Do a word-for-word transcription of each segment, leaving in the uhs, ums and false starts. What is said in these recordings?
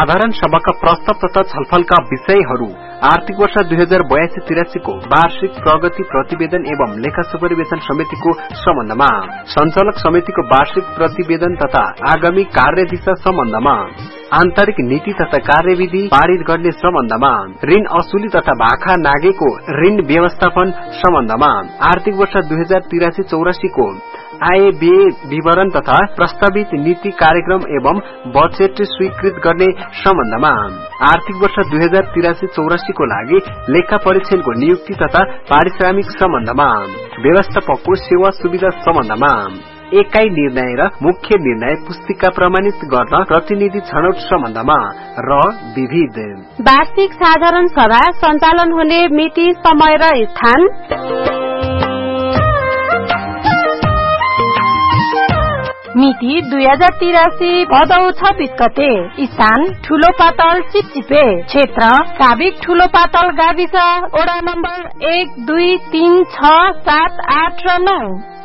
साधारण सभाका प्रस्ताव तथा छलफलका विषयहरू आर्थिक वर्ष दुई हजार बयासी तिरासी को वार्षिक प्रगति प्रतिवेदन एवं लेखा सुपरिवेशन समितिको सम्बन्धमा, संचालक समितिको वार्षिक प्रतिवेदन तथा आगामी कार्यदिशा सम्बन्धमा, आन्तरिक नीति तथा कार्यविधि पारित गर्ने सम्बन्धमा, ऋण असुली तथा भाखा नागेको ऋण व्यवस्थापन सम्बन्धमा, आर्थिक वर्ष दुई हजार तिरासी चौरासी को आय व्यय विवरण तथा प्रस्तावित नीति कार्यक्रम एवं बजेट स्वीकृत गर्ने सम्बन्धमा, आर्थिक वर्ष दुई हजार तिरासी चौरासी को लागि लेखा परीक्षणको नियुक्ति तथा पारिश्रमिक सम्बन्धमा, व्यवस्थापकको सेवा सुविधा सम्बन्धमा, एकाई निर्णय र मुख्य निर्णय पुस्तिका प्रमाणित गर्न प्रतिनिधि छनौट सम्बन्धमा र विविध वार्षिक साधारण सभा सञ्चालन हुने मिति, समय र स्थान, मिति दुई हजार तिरासी भदौ छब्बीस गते, स्थान ठूलो पातल चिपचिपे, क्षेत्र साबिक ठूलो पातल गाविस वडा नम्बर एक दुई तीन छ सात आठ र नौ,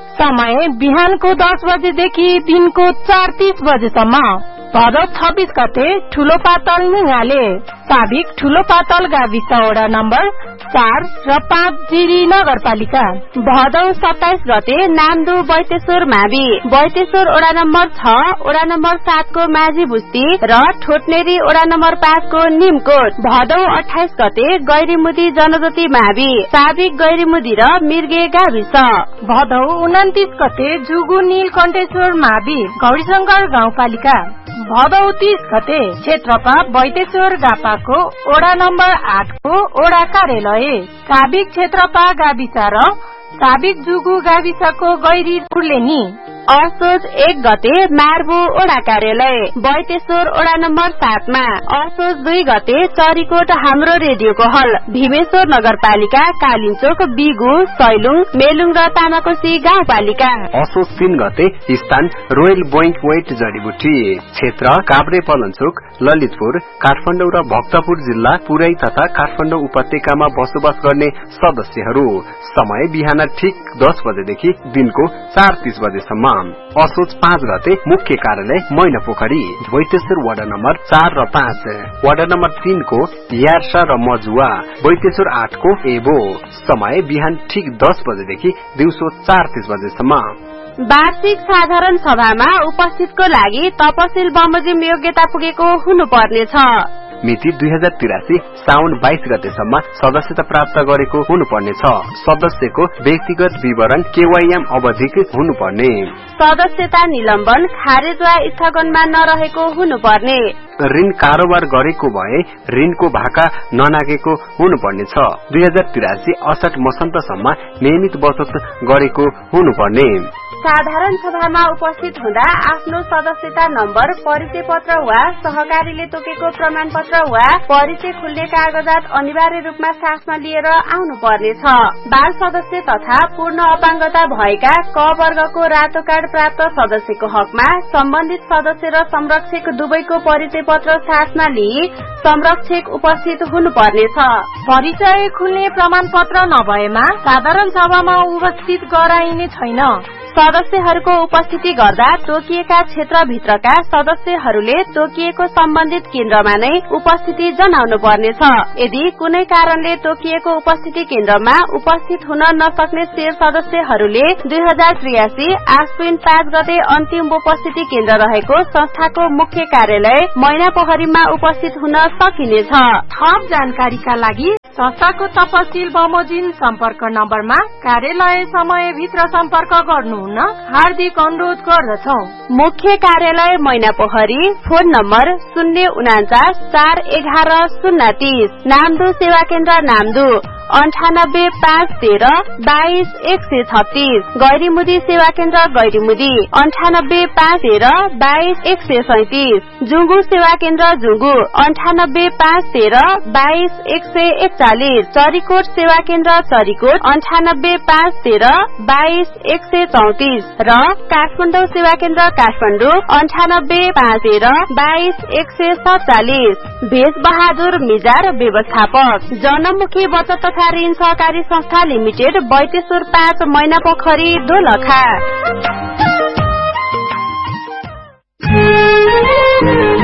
समय बिहानको दस बजेदेखि दिनको चार तीस बजेसम्म, भदौ छब्बीस गते ठूलो पातल नुगाले, साबिक ठूलो पातल गाविस वडा नम्बर चार र पाँच जिरी नगरपालिका, भदौ सत्ताइस गते नामदु बैतेश्वर मावि, बैतेश्वर वडा नम्बर छ वडा नम्बर सात को माझी बुस्ती र ठोटनेरी वडा नम्बर पाँच को निमकोट, भदौ अठाइस गते गैरीमुदी जनज्योति मावि, साबिक गैरीमुदी र मिर्गे गाविस, भदौ उन्तिस गते जुगु नीलकण्ठेश्वर मावि, गौरीशंकर गाउँपालिका, भदौ तीस गते क्षेत्रपा बैतेश्वर गापाको वडा नम्बर आठ को वडा कार्यालय, साबिक क्षेत्रपा गाविस र साबिक जुगु गाविसको गैरी फुर्लेनी, असोज एक गते मार्बु वडा कार्यालय, बैतेश्वर वडा नम्बर सातमा, असोज दुई गते चरीकोट हाम्रो रेडियोको हल, भीमेश्वर नगरपालिका, कालिन्चोक, बिगु, सैलुङ, मेलुङ र तामाकोसी गाउँपालिका, असोज तीन गते स्थान रोयल बोइन्ट वेट जडीबुटी, क्षेत्र काभ्रे पलञ्चोक, ललितपुर, काठमाडौँ र भक्तपुर जिल्ला पुरै तथा काठमाडौँ उपत्यकामा बसोबास गर्ने सदस्यहरू, समय बिहान ठिक दस बजेदेखि दिनको चार तीस बजेसम्म, असोज पाँच गते मुख्य कार्यालय मैना पोखरी, बैतेश्वर वडा नम्बर चार र पाँच, वडा नम्बर तीन को यार्सा र मजुवा, बैतेश्वर आठ को एबो, समय बिहान ठिक दस बजेदेखि दिउँसो चार तीस बजेसम्म। वार्षिक साधारण सभामा उपस्थितको लागि तपसिल बमोजिम योग्यता पुगेको हुनुपर्नेछ। मिति दुई हजार तिरासी साउन बाइस गतेसम्म सदस्यता प्राप्त गरेको हुनुपर्नेछ। सदस्यको व्यक्तिगत विवरण केवाईएम अवधिक हुनुपर्ने। सदस्यता निलम्बन, खारेज वा स्थगनमा नरहेको हुनुपर्ने। ऋण कारोबार गरेको भए ऋणको भाका ननागेको हुनुपर्नेछ। दुई हजार तिरासी असठ मसन्तसम्म नियमित बचत गरेको हुनुपर्ने। साधारण सभामा उपस्थित हुँदा आफ्नो सदस्यता नम्बर, परिचय पत्र वा सहकारीले तोकेको प्रमाण पत्र वा परिचय खुल्ने कागजात अनिवार्य रूपमा साथमा लिएर आउनु पर्नेछ। बाल सदस्य तथा पूर्ण अपाङ्गता भएका क वर्गको रातो कार्ड प्राप्त सदस्यको हकमा सम्बन्धित सदस्य र संरक्षक दुवैको परिचय पत्र साथमा लिई संरक्षक उपस्थित हुनुपर्नेछ। परिचय खुल्ने प्रमाण पत्र नभएमा साधारण सभामा उपस्थित गराइने छैन। सदस्यहरूको उपस्थिति गर्दा तोकिएका क्षेत्रभित्रका सदस्यहरूले तोकिएको सम्बन्धित केन्द्रमा नै उपस्थिति जनाउनु पर्नेछ। यदि कुनै कारणले तोकिएको उपस्थिति केन्द्रमा उपस्थित हुन नसक्ने शेर सदस्यहरूले दुई हजार त्रियासी आश्विन पाँच गते अन्तिम उपस्थिति केन्द्र रहेको संस्थाको मुख्य कार्यालय मैनापोखरीमा उपस्थित हुन सकिनेछ। थप जानकारीका लागि संस्थाको तपसिल बमोजिम सम्पर्क नम्बरमा कार्यालय समयभित्र सम्पर्क गर्नुहुन हार्दिक अनुरोध गर्दछौ। मुख्य कार्यालय मैनापोखरी, फोन नम्बर शून्य उनाचास चार एघार शून्य तीस, नामदु सेवा केन्द्र नामदु, अन्ठानब्बे पाँच तेह्र बाइस एक सय छत्तीस, गैरीमुदी सेवा केन्द्र गैरीमुदी, अन्ठानब्बे पाँच तेह्र बाइस एक सय सैतिस, जुंगु सेवा केन्द्र जुंगु, अन्ठानब्बे पाँच तेह्र बाइस एक सय एकचालिस, चरीकोट सेवा केन्द्र चरीकोट, अन्ठानब्बे पाँच तेह्र बाइस एक सय चौतिस र काठमाडौँ सेवा केन्द्र काठमाडौँ, अन्ठानब्बे पाँच तेह्र बाइस एक सय सत्तालिस। भेष बहादुर मिजार, व्यवस्थापक, जनमुखी बचत तथा ऋण सहकारी संस्था लिमिटेड, बैतेश्वर पाँच, मैनापोखरी, दोलखा।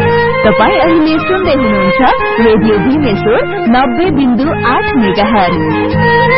तपाई अहिले सुन्दै हुनुहुन्छ रेडियो भीमेश्वर नब्बे बिन्दु आठ मेगाहर्ज।